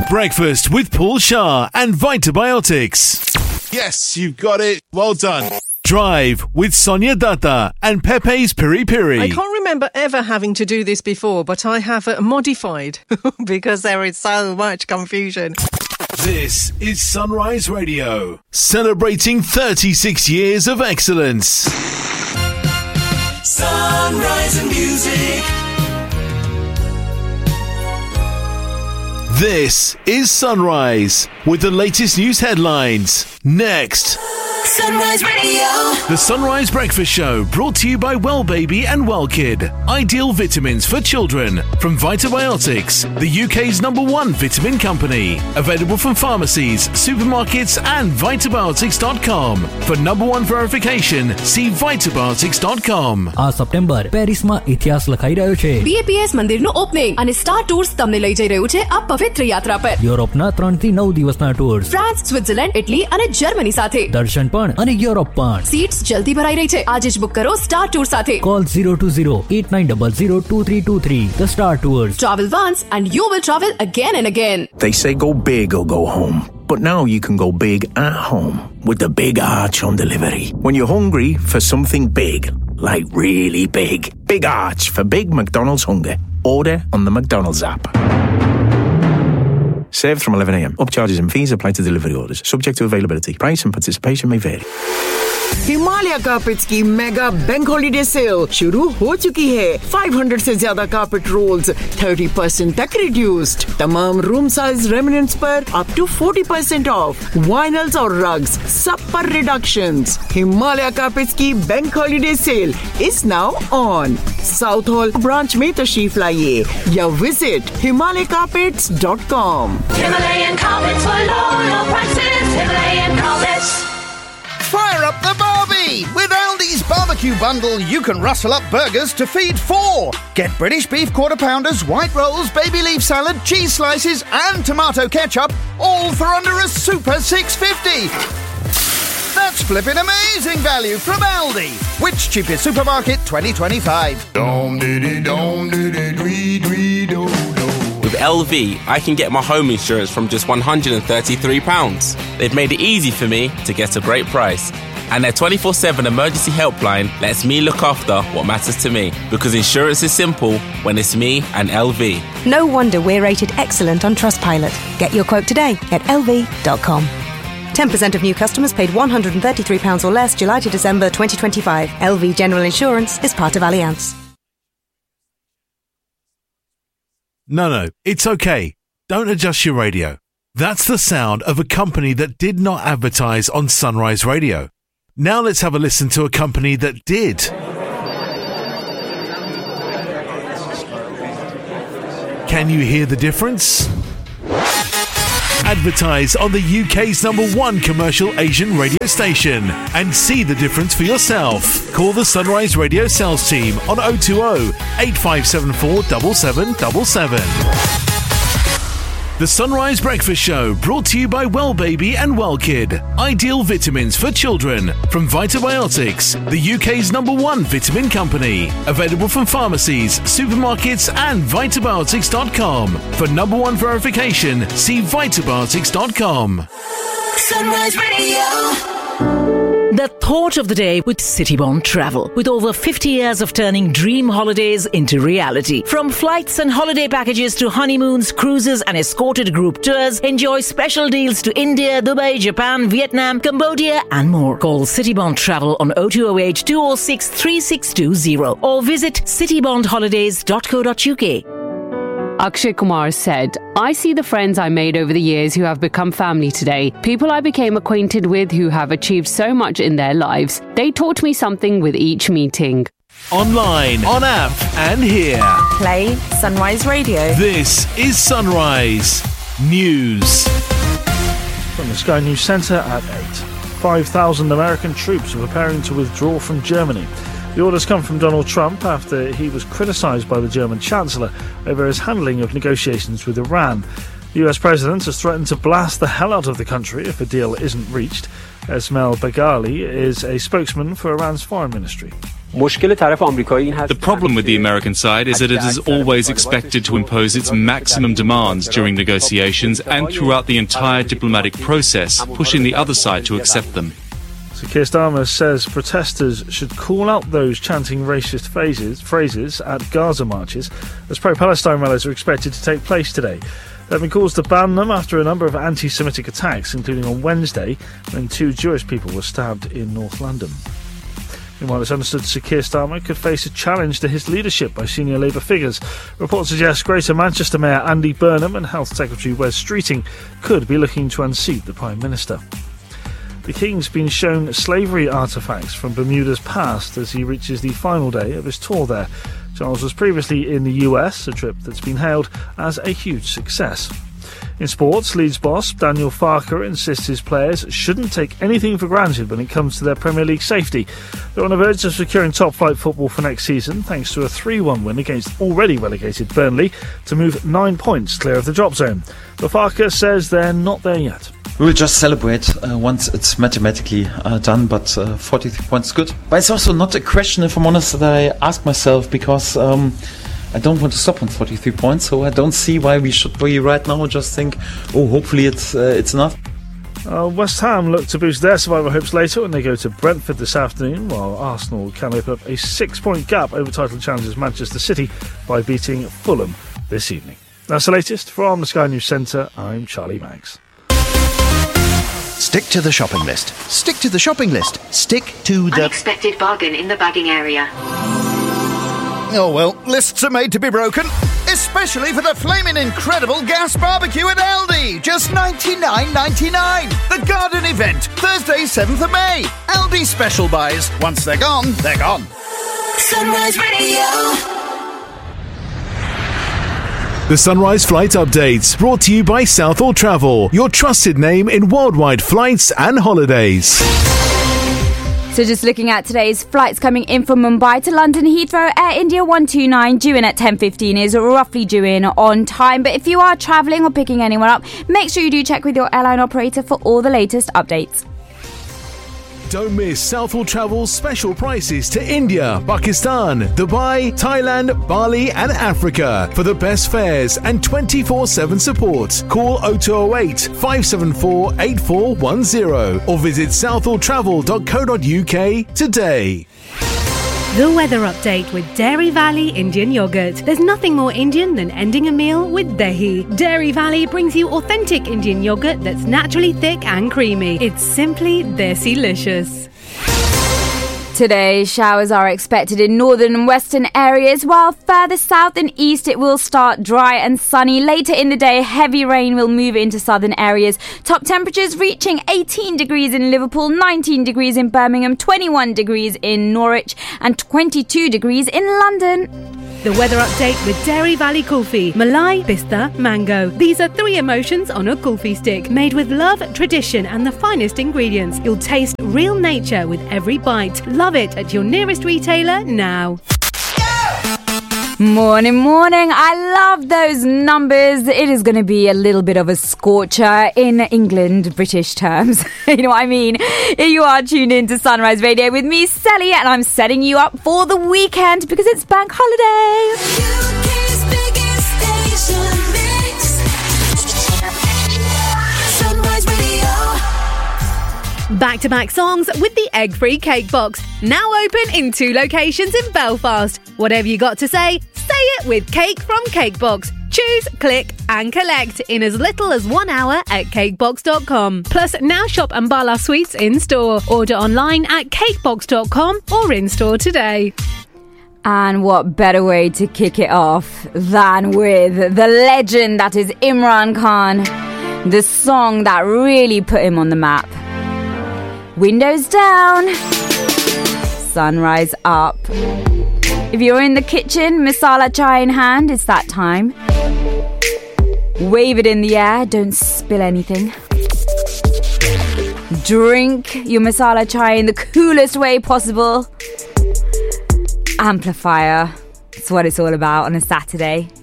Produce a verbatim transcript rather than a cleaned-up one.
Breakfast with Paul Shah and Vitabiotics. Yes, you've got it. Well done. Drive with Sonia Datta and Pepe's Piri Piri. I can't remember ever having to do this before, but I have uh, modified because there is so much confusion. This is Sunrise Radio, celebrating thirty-six years of excellence. Sunrise and music. This is Sunrise with the latest news headlines. Next. Sunrise Radio. The Sunrise Breakfast Show brought to you by Well Baby and Well Kid. Ideal vitamins for children from Vitabiotics, the U K's number one vitamin company. Available from pharmacies, supermarkets and vitabiotics dot com. For number one verification, see vitabiotics dot com. આ September પેરિસમાં ઇતિહાસ લખાઈ રહ્યો છે. B A P S મંદિરનું opening અને star tours તમને લઈ જઈ રહ્યું છે આ પવિત્ર યાત્રા પર. યુરોપના ત્રણ થી નવ દિવસના ટૂર્સ. ફ્રાન્સ, સ્વિટ્ઝરલેન્ડ, ઇટલી અને જર્મની સાથે. દર્શન પણ અને યુરોપ પણ. સીટ્સ જલ્દી ભરાઈ રહી છે. આજે જ બુક કરો સ્ટાર ટૂર સાથે. Call zero two zero eight nine zero zero two three two three. The Star Tours. Travel once and you will travel again and again. They say go big or go home. But now you can go big at home with the Big Arch on delivery. When you're hungry for something big, like really big, Big Arch for big McDonald's hunger. Order on the McDonald's app. Served from eleven a.m. Upcharges and fees apply to delivery orders. Subject to availability. Price and participation may vary. Himalaya carpets की mega bank holiday cell शुरू हो चुकी है। पाँच सौ से ज्यादा carpet roles तीस परसेंट तक रिड्यूस्ड। तमाम रूम साइज रेमिनेंट्स पर अप टू चालीस परसेंट ऑफ। वाइनल्स और रग्स सब पर रिडक्शंस। हिमालय कार्पेट्स की bank holiday cell is now on. South hall branch में तशरीफ लाइए या visit Himalaya carpets dot com. Himalayan carpets for low, low prices. Himalayan carpets. Fire up the barbie! With Aldi's barbecue bundle, you can rustle up burgers to feed four. Get British beef quarter pounders, white rolls, baby leaf salad, cheese slices, and tomato ketchup, all for under a super six fifty. That's flipping amazing value from Aldi. Which cheapest supermarket twenty twenty-five? Dom diddy dom diddy dwee dwee do do. With L V, I can get my home insurance from just one hundred thirty-three pounds. They've made it easy for me to get a great price. And their twenty-four seven emergency helpline lets me look after what matters to me. Because insurance is simple when it's me and L V. No wonder we're rated excellent on Trustpilot. Get your quote today at L V dot com. ten percent of new customers paid one hundred thirty-three pounds or less July to December twenty twenty-five. L V General Insurance is part of Allianz. No, no, it's okay. Don't adjust your radio. That's the sound of a company that did not advertise on Sunrise Radio. Now let's have a listen to a company that did. Can you hear the difference? Advertise on the U K's number one commercial Asian radio station and see the difference for yourself. Call the Sunrise Radio sales team on oh two oh, eight five seven four, seven seven seven seven. The Sunrise Breakfast Show brought to you by Well Baby and Well Kid. Ideal vitamins for children from Vitabiotics, the U K's number one vitamin company. Available from pharmacies, supermarkets and vitabiotics dot com. For number one verification, see vitabiotics dot com. Sunrise Radio. The thought of the day with Citybond Travel. With over fifty years of turning dream holidays into reality. From flights and holiday packages to honeymoons, cruises and escorted group tours, enjoy special deals to India, Dubai, Japan, Vietnam, Cambodia and more. Call Citybond Travel on oh two oh eight, two oh six, three six two oh or visit citybond holidays dot co dot uk. Akshay Kumar said, I see the friends I made over the years who have become family today. People I became acquainted with who have achieved so much in their lives. They taught me something with each meeting. Online, on app and here. Play Sunrise Radio. This is Sunrise News. From the Sky News Centre at eight. five thousand American troops are preparing to withdraw from Germany. The orders come from Donald Trump after he was criticised by the German Chancellor over his handling of negotiations with Iran. The U S President has threatened to blast the hell out of the country if a deal isn't reached. Esmail Baghali is a spokesman for Iran's foreign ministry. The problem with the American side is that it is always expected to impose its maximum demands during negotiations and throughout the entire diplomatic process, pushing the other side to accept them. So Keir Starmer says protesters should call out those chanting racist phrases, phrases at Gaza marches, as pro-Palestine rallies are expected to take place today. There have been calls to ban them after a number of anti-Semitic attacks, including on Wednesday when two Jewish people were stabbed in North London. Meanwhile, it's understood Sir Keir Starmer could face a challenge to his leadership by senior Labour figures. Reports suggest Greater Manchester Mayor Andy Burnham and Health Secretary Wes Streeting could be looking to unseat the Prime Minister. The King's been shown slavery artefacts from Bermuda's past as he reaches the final day of his tour there. Charles was previously in the U S, a trip that's been hailed as a huge success. In sports, Leeds boss Daniel Farke insists his players shouldn't take anything for granted when it comes to their Premier League safety. They're on the verge of securing top-flight football for next season thanks to a three one win against already relegated Burnley to move nine points clear of the drop zone. But Farke says they're not there yet. We will just celebrate uh, once it's mathematically uh, done, but uh, forty-three points is good. But it's also not a question, if I'm honest, that I ask myself, because um, I don't want to stop on forty-three points, so I don't see why we should be right now just think, oh, hopefully it's, uh, it's enough. Uh, West Ham look to boost their survival hopes later when they go to Brentford this afternoon, while Arsenal can open up a six-point gap over title challengers Manchester City by beating Fulham this evening. That's the latest. From the Sky News Centre, I'm Charlie Maggs. Stick to the shopping list. Stick to the shopping list. Stick to the... Unexpected bargain in the bagging area. Oh well, lists are made to be broken. Especially for the flaming incredible gas barbecue at Aldi. Just ninety-nine ninety-nine. The garden event. Thursday, seventh of May. Aldi special buys. Once they're gone, they're gone. Sunrise Radio. The Sunrise Flight Updates, brought to you by Southall Travel, your trusted name in worldwide flights and holidays. So just looking at today's flights coming in from Mumbai to London Heathrow, Air India one two nine due in at ten fifteen is roughly due in on time. But if you are travelling or picking anyone up, make sure you do check with your airline operator for all the latest updates. Don't miss Southall Travel's special prices to India, Pakistan, Dubai, Thailand, Bali and Africa for the best fares and twenty-four seven support. Call oh two oh eight, five seven four, eight four one oh or visit southall travel dot co dot uk today. The weather update with Dairy Valley Indian Yogurt. There's nothing more Indian than ending a meal with dahi. Dairy Valley brings you authentic Indian yogurt that's naturally thick and creamy. It's simply desi-licious. Today, showers are expected in northern and western areas, while further south and east it will start dry and sunny. Later in the day, heavy rain will move into southern areas. Top temperatures reaching eighteen degrees in Liverpool, nineteen degrees in Birmingham, twenty-one degrees in Norwich and twenty-two degrees in London. The weather update with Dairy Valley Kulfi. Malai, Pista, Mango. These are three emotions on a kulfi stick, made with love, tradition and the finest ingredients. You'll taste real nature with every bite. Love it at your nearest retailer now. Morning, morning. I love those numbers. It is going to be a little bit of a scorcher in England, British terms. You know what I mean? You are tuned in to Sunrise Radio with me, Sally, and I'm setting you up for the weekend because it's bank holiday. U K's biggest station mix. Sunrise Radio. Back-to-back songs with the egg-free cake box. Now open in two locations in Belfast. Whatever you got to say, say it with Cake from Cakebox. Choose, click and collect in as little as one hour at cakebox dot com. Plus, now shop Ambala Sweets in store. Order online at cakebox dot com or in store today. And what better way to kick it off than with the legend that is Imran Khan. The song that really put him on the map. Windows down, sunrise up. If you're in the kitchen, masala chai in hand, it's that time. Wave it in the air, don't spill anything. Drink your masala chai in the coolest way possible. Amplifier, it's what it's all about on a Saturday.